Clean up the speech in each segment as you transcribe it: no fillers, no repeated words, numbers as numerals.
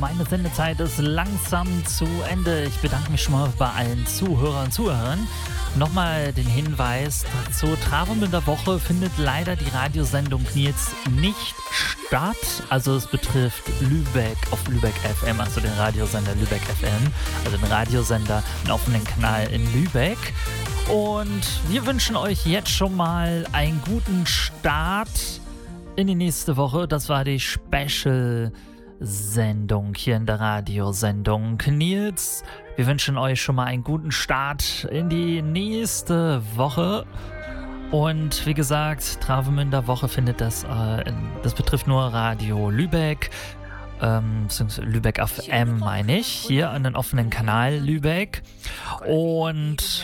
meine Sendezeit ist langsam zu Ende. Ich bedanke mich schon mal bei allen Zuhörern und Zuhörern. Nochmal den Hinweis, zur Travemünder Woche findet leider die Radiosendung Nils nicht statt. Also es betrifft Lübeck auf Lübeck FM, also den Radiosender Lübeck FM, also den Radiosender, einen offenen Kanal in Lübeck. Und wir wünschen euch jetzt schon mal einen guten Start in die nächste Woche. Das war die Special-Sendung hier in der Radiosendung Nils. Wir wünschen euch schon mal einen guten Start in die nächste Woche. Und wie gesagt, Travemünder Woche findet das betrifft nur Radio Lübeck, beziehungsweise Lübeck FM meine ich, hier an den offenen Kanal Lübeck. Und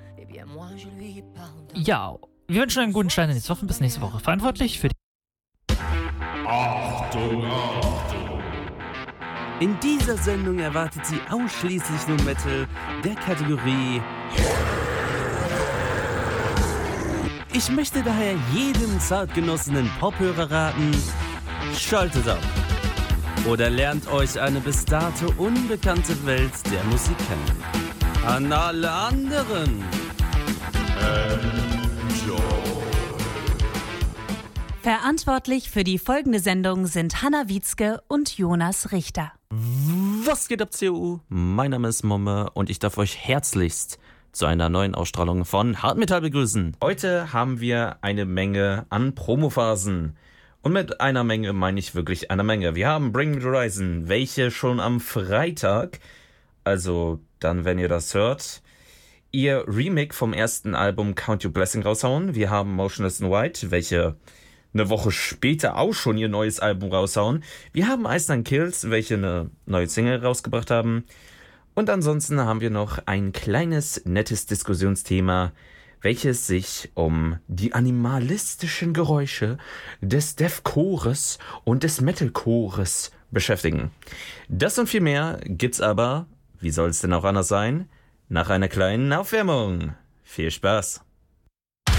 ja, wir wünschen einen guten Start in die nächste Woche. Bis nächste Woche. Verantwortlich für die Achtung, Achtung! In dieser Sendung erwartet Sie ausschließlich nur Metal der Kategorie. Ich möchte daher jedem zartgenossenen Pophörer raten, schaltet ab oder lernt euch eine bis dato unbekannte Welt der Musik kennen. An alle anderen. Verantwortlich für die folgende Sendung sind Hanna Wietzke und Jonas Richter. Was geht ab, CU? Mein Name ist Momme und ich darf euch herzlichst zu einer neuen Ausstrahlung von Hardmetall begrüßen. Heute haben wir eine Menge an Promophasen. Und mit einer Menge meine ich wirklich eine Menge. Wir haben Bring Me the Horizon, welche schon am Freitag, also dann, wenn ihr das hört, ihr Remake vom ersten Album Count Your Blessing raushauen. Wir haben Motionless in White, welche eine Woche später auch schon ihr neues Album raushauen. Wir haben Iceland Kills, welche eine neue Single rausgebracht haben. Und ansonsten haben wir noch ein kleines, nettes Diskussionsthema, welches sich um die animalistischen Geräusche des Deathcores und des Metalcores beschäftigen. Das und viel mehr gibt's aber, wie soll es denn auch anders sein, nach einer kleinen Aufwärmung. Viel Spaß!